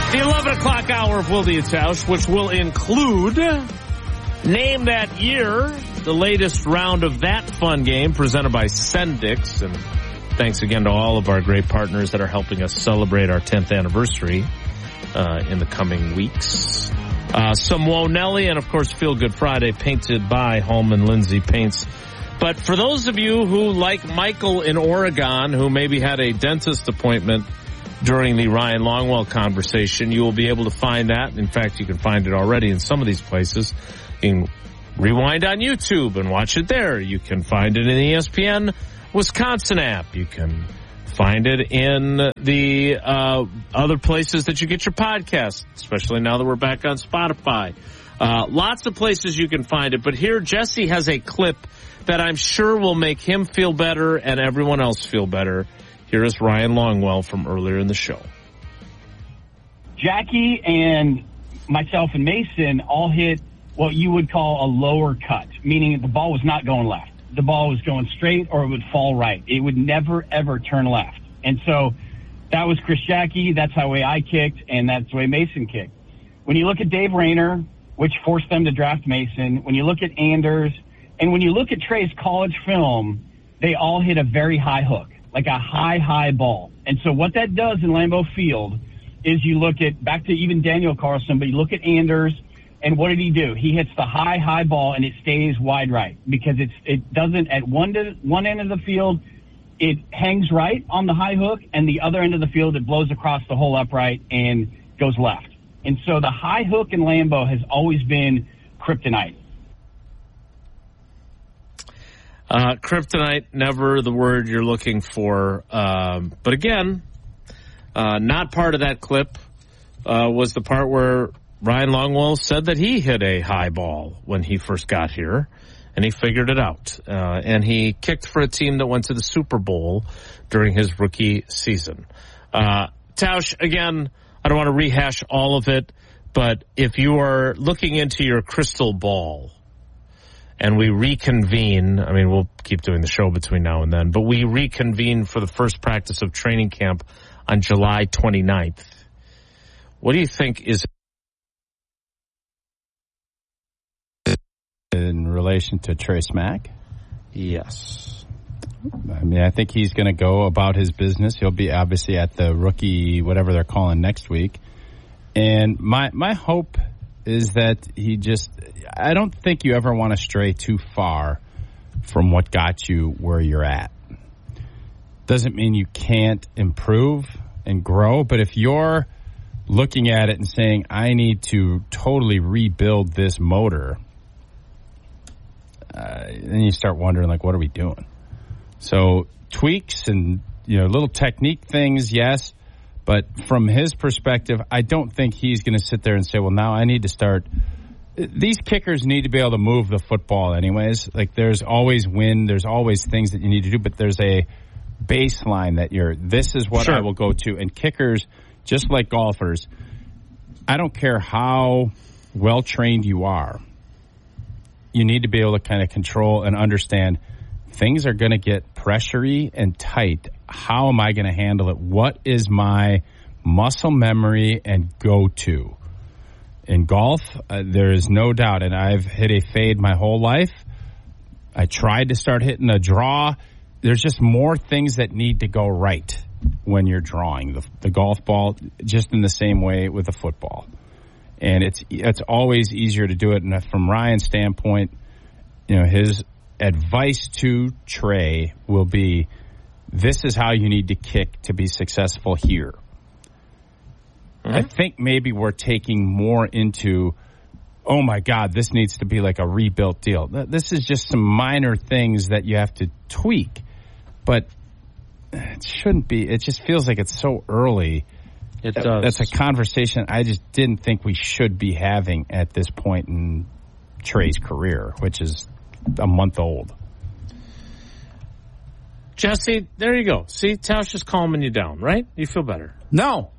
The 11 o'clock hour of Wilde and Tausch, which will include Name That Year, the latest round of that fun game presented by Sendix. And thanks again to all of our great partners that are helping us celebrate our 10th anniversary in the coming weeks. Some Wonelli and, of course, Feel Good Friday, painted by Holman Lindsay Paints. But for those of you who, like Michael in Oregon, who maybe had a dentist appointment during the Ryan Longwell conversation, you will be able to find that. In fact, you can find it already in some of these places. You can rewind on YouTube and watch it there. You can find it in the ESPN Wisconsin app. You can find it in the other places that you get your podcasts, especially now that we're back on Spotify. Lots of places you can find it. But here, Jesse has a clip that I'm sure will make him feel better and everyone else feel better. Here is Ryan Longwell from earlier in the show. Jackie and myself and Mason all hit what you would call a lower cut, meaning the ball was not going left. The ball was going straight or it would fall right. It would never, ever turn left. And so that was Chris Jackie. That's the way I kicked, and that's the way Mason kicked. When you look at Dave Rayner, which forced them to draft Mason, when you look at Anders, and when you look at Trey's college film, they all hit a very high hook, like a high ball. And so what that does in Lambeau Field is you look at, back to even Daniel Carlson, but you look at Anders, and what did he do? He hits the high ball, and it stays wide right because it doesn't, at one end of the field, it hangs right on the high hook, and the other end of the field, it blows across the whole upright and goes left. And so the high hook in Lambeau has always been kryptonite. Kryptonite, never the word you're looking for. But again, not part of that clip was the part where Ryan Longwell said that he hit a high ball when he first got here, and he figured it out. And he kicked for a team that went to the Super Bowl during his rookie season. Tausch, again, I don't want to rehash all of it, but if you are looking into your crystal ball, and we reconvene, I mean, we'll keep doing the show between now and then, but we reconvene for the first practice of training camp on July 29th. What do you think is in relation to Trey Smack? Yes. I mean, I think he's going to go about his business. He'll be obviously at the rookie, whatever they're calling next week. And my hope is that I don't think you ever want to stray too far from what got you where you're at. Doesn't mean you can't improve and grow, but if you're looking at it and saying, I need to totally rebuild this motor, then you start wondering, like, what are we doing? So tweaks and, little technique things, yes. But from his perspective, I don't think he's going to sit there and say, well, now I need to start. These kickers need to be able to move the football anyways. Like, there's always wind. There's always things that you need to do. But there's a baseline that this is what I will go to. And kickers, just like golfers, I don't care how well-trained you are. You need to be able to kind of control and understand things are going to get pressury and tight. How am I going to handle it? What is my muscle memory and go-to? In golf, there is no doubt, and I've hit a fade my whole life. I tried to start hitting a draw. There's just more things that need to go right when you're drawing the golf ball, just in the same way with a football. And it's always easier to do it. And from Ryan's standpoint, his advice to Trey will be, this is how you need to kick to be successful here. Mm-hmm. I think maybe we're taking more into, oh my God, this needs to be like a rebuilt deal. This is just some minor things that you have to tweak, but it shouldn't be. It just feels like it's so early. It does. That's a conversation I just didn't think we should be having at this point in Trey's career, which is a month old. Jesse, there you go. See, Tausch is calming you down, right? You feel better. No.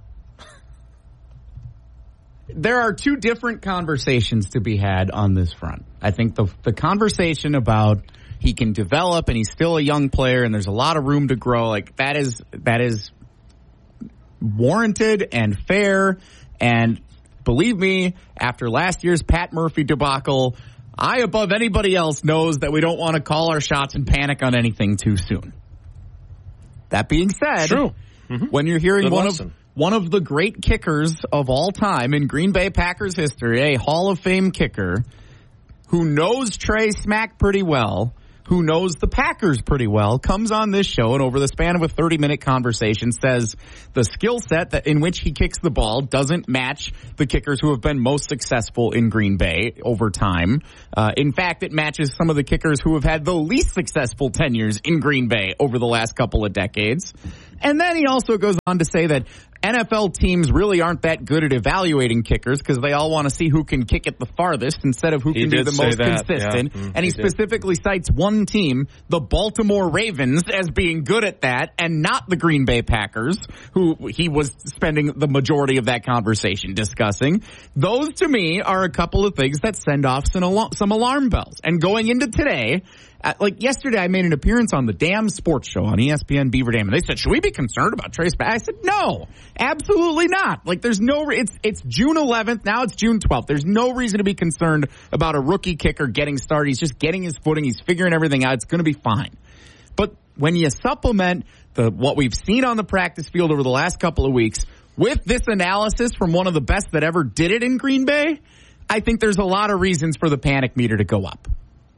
There are two different conversations to be had on this front. I think the conversation about he can develop and he's still a young player and there's a lot of room to grow, like that is warranted and fair. And believe me, after last year's Pat Murphy debacle, I, above anybody else, knows that we don't want to call our shots and panic on anything too soon. That being said, True. When you're hearing one of the great kickers of all time in Green Bay Packers history, a Hall of Fame kicker who knows Trey Smack pretty well, who knows the Packers pretty well, comes on this show and over the span of a 30-minute conversation says the skill set that in which he kicks the ball doesn't match the kickers who have been most successful in Green Bay over time. In fact, it matches some of the kickers who have had the least successful tenures in Green Bay over the last couple of decades. And then he also goes on to say that NFL teams really aren't that good at evaluating kickers because they all want to see who can kick it the farthest instead of who can be the most consistent. Yeah. And he specifically cites one team, the Baltimore Ravens, as being good at that and not the Green Bay Packers, who he was spending the majority of that conversation discussing. Those, to me, are a couple of things that send off some alarm bells. And going into today, like yesterday, I made an appearance on the Dam Sports Show on ESPN Beaver Dam, and they said, should we be concerned about Trey Smack? I said, no, absolutely not. Like, there's no, it's June 11th, now it's June 12th. There's no reason to be concerned about a rookie kicker getting started. He's just getting his footing. He's figuring everything out. It's going to be fine. But when you supplement what we've seen on the practice field over the last couple of weeks with this analysis from one of the best that ever did it in Green Bay, I think there's a lot of reasons for the panic meter to go up.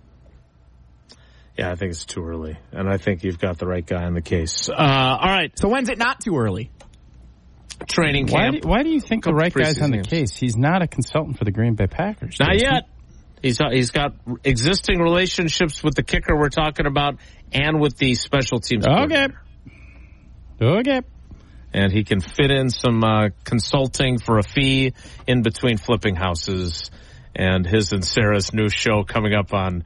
Yeah, I think it's too early, and I think you've got the right guy on the case. All right. So when's it not too early? Training camp. Why do you think the right guy's on the case? He's not a consultant for the Green Bay Packers. Not yet. He's got existing relationships with the kicker we're talking about and with the special teams. Okay. And he can fit in some consulting for a fee in between flipping houses and his and Sarah's new show coming up on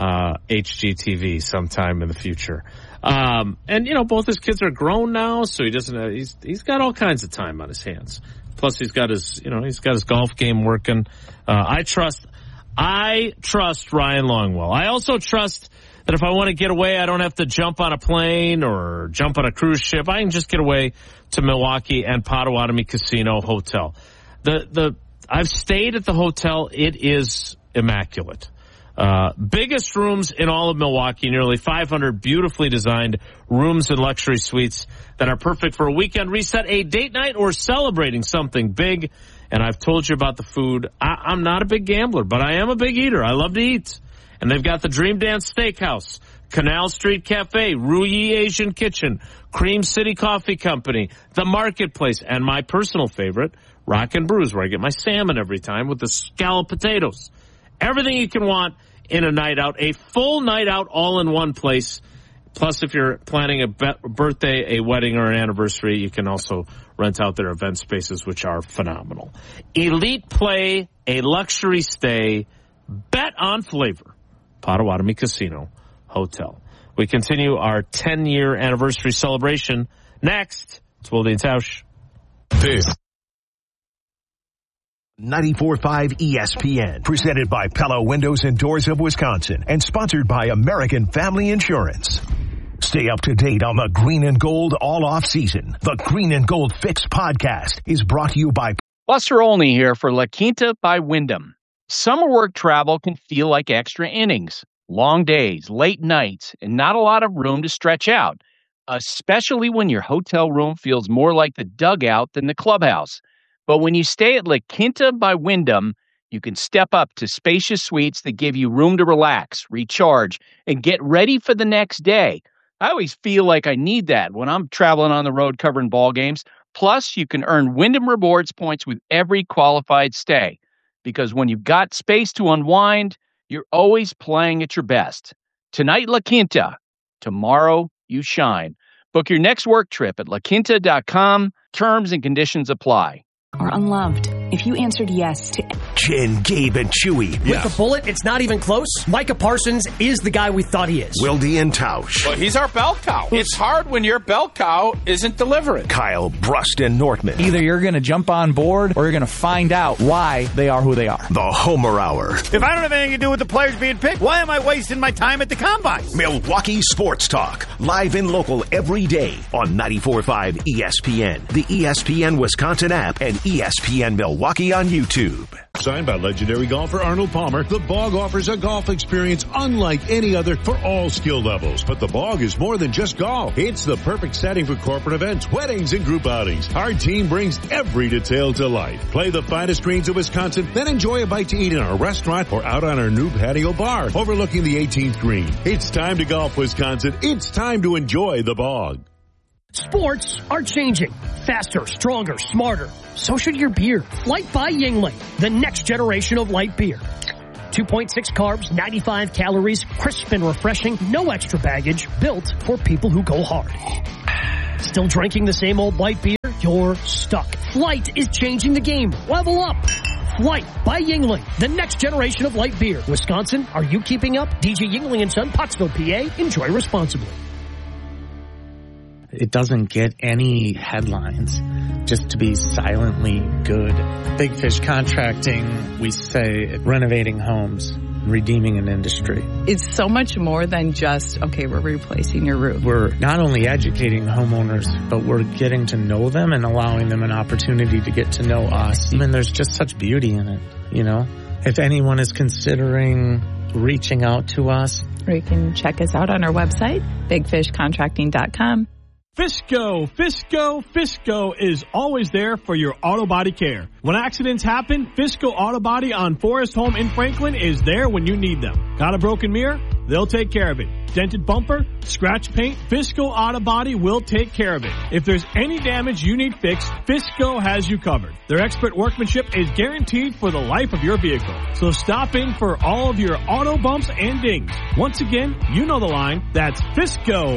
HGTV sometime in the future. And you know, both his kids are grown now, so he doesn't he's got all kinds of time on his hands. Plus he's got his golf game working. I trust Ryan Longwell. I also trust that if I want to get away, I don't have to jump on a plane or jump on a cruise ship. I can just get away to Milwaukee and Potawatomi Casino Hotel. I've stayed at the hotel. It is immaculate. Biggest rooms in all of Milwaukee, nearly 500 beautifully designed rooms and luxury suites that are perfect for a weekend reset, a date night, or celebrating something big. And I've told you about the food. I'm not a big gambler, but I am a big eater. I love to eat. And they've got the Dream Dance Steakhouse, Canal Street Cafe, Ruyi Asian Kitchen, Cream City Coffee Company, The Marketplace, and my personal favorite, Rock and Brews, where I get my salmon every time with the scalloped potatoes. Everything you can want in a night out, a full night out all in one place. Plus, if you're planning a birthday, a wedding, or an anniversary, you can also rent out their event spaces, which are phenomenal. Elite play, a luxury stay, bet on flavor. Potawatomi Casino Hotel. We continue our 10-year anniversary celebration next. It's Wilde and Tausch. This 94.5 ESPN, presented by Pella Windows and Doors of Wisconsin and sponsored by American Family Insurance. Stay up to date on the Green and Gold all off season. The Green and Gold Fix podcast is brought to you by Buster Olney here for La Quinta by Wyndham. Summer work travel can feel like extra innings, long days, late nights, and not a lot of room to stretch out, especially when your hotel room feels more like the dugout than the clubhouse. But when you stay at La Quinta by Wyndham, you can step up to spacious suites that give you room to relax, recharge, and get ready for the next day. I always feel like I need that when I'm traveling on the road covering ball games. Plus, you can earn Wyndham Rewards points with every qualified stay. Because when you've got space to unwind, you're always playing at your best. Tonight, La Quinta. Tomorrow, you shine. Book your next work trip at laquinta.com. Terms and conditions apply. Or unloved. if you answered yes to... Jen, Gabe, and Chewy. With the bullet, it's not even close. Micah Parsons is the guy we thought he is. Wilde and Tausch. Well, he's our bell cow. It's hard when your bell cow isn't delivering. Kyle, Brust, and Northman. Either you're going to jump on board or you're going to find out why they are who they are. The Homer Hour. If I don't have anything to do with the players being picked, why am I wasting my time at the Combine? Milwaukee Sports Talk. Live and local every day on 94.5 ESPN, the ESPN Wisconsin app, and ESPN Milwaukee on YouTube. Signed by legendary golfer Arnold Palmer, The Bog offers a golf experience unlike any other for all skill levels. But The Bog is more than just golf. It's the perfect setting for corporate events, weddings, and group outings. Our team brings every detail to life. Play the finest greens of Wisconsin, then enjoy a bite to eat in our restaurant or out on our new patio bar overlooking the 18th green. It's time to golf, Wisconsin. It's time to enjoy The Bog. Sports are changing. Faster, stronger, smarter. So should your beer. Light by Yuengling, the next generation of light beer. 2.6 carbs, 95 calories, crisp and refreshing, no extra baggage, built for people who go hard. Still drinking the same old light beer? You're stuck. Flight is changing the game. Level up. Flight by Yuengling, the next generation of light beer. Wisconsin, are you keeping up? DJ Yuengling & Son, Pottsville, PA. Enjoy responsibly. It doesn't get any headlines just to be silently good. Big Fish Contracting, we say renovating homes, redeeming an industry. It's so much more than just, okay, we're replacing your roof. We're not only educating homeowners, but we're getting to know them and allowing them an opportunity to get to know us. And there's just such beauty in it, you know? If anyone is considering reaching out to us, or you can check us out on our website, bigfishcontracting.com. Fisco is always there for your auto body care. When accidents happen, Fisco Auto Body on Forest Home in Franklin is there when you need them. Got a broken mirror? They'll take care of it. Dented bumper? Scratch paint? Fisco Auto Body will take care of it. If there's any damage you need fixed, Fisco has you covered. Their expert workmanship is guaranteed for the life of your vehicle. So stop in for all of your auto bumps and dings. Once again, you know the line. That's Fisco.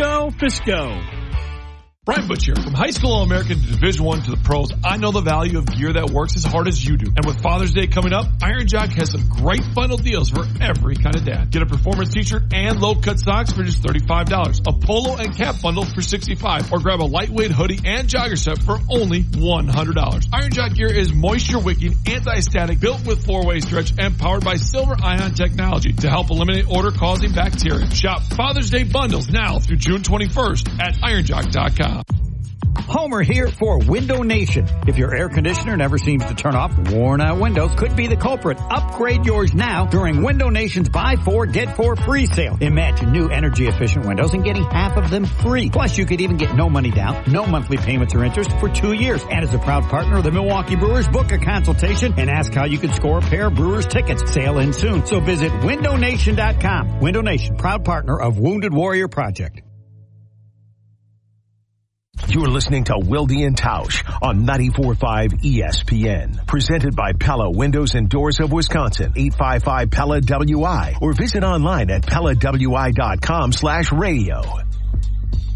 Brian Butch here. From high school All-American to Division I to the pros, I know the value of gear that works as hard as you do. And with Father's Day coming up, Iron Jock has some great bundle deals for every kind of dad. Get a performance t-shirt and low-cut socks for just $35. A polo and cap bundle for $65. Or grab a lightweight hoodie and jogger set for only $100. Iron Jock gear is moisture-wicking, anti-static, built with 4-way stretch, and powered by Silver Ion technology to help eliminate odor-causing bacteria. Shop Father's Day bundles now through June 21st at ironjock.com. Homer here for Window Nation. If your air conditioner never seems to turn off, worn out windows could be the culprit. Upgrade yours now during Window Nation's Buy 4, Get 4 free sale. Imagine new energy efficient windows and getting half of them free. Plus you could even get no money down, no monthly payments or interest for 2 years. And as a proud partner of the Milwaukee Brewers, book a consultation and ask how you can score a pair of Brewers tickets. Sale ends soon. So visit windownation.com. Window Nation, proud partner of Wounded Warrior Project. You're listening to Wilde and Tausch on 94.5 ESPN. Presented by Pella Windows and Doors of Wisconsin, 855 Pella WI, or visit online at PellaWI.com/radio.